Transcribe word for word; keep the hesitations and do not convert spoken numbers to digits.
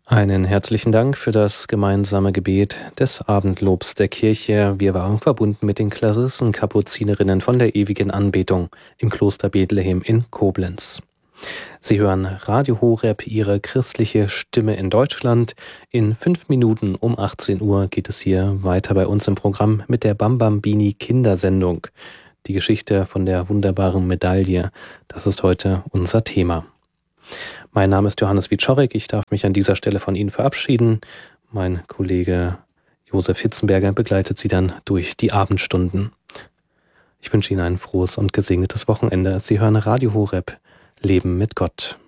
Einen herzlichen Dank für das gemeinsame Gebet des Abendlobs der Kirche. Wir waren verbunden mit den Klarissenkapuzinerinnen von der ewigen Anbetung im Kloster Bethlehem in Koblenz. Sie hören Radio Horeb, Ihre christliche Stimme in Deutschland. In fünf Minuten um achtzehn Uhr geht es hier weiter bei uns im Programm mit der Bambambini Kindersendung. Die Geschichte von der wunderbaren Medaille, das ist heute unser Thema. Mein Name ist Johannes Wieczorek, ich darf mich an dieser Stelle von Ihnen verabschieden. Mein Kollege Josef Hitzenberger begleitet Sie dann durch die Abendstunden. Ich wünsche Ihnen ein frohes und gesegnetes Wochenende. Sie hören Radio Horeb, Leben mit Gott.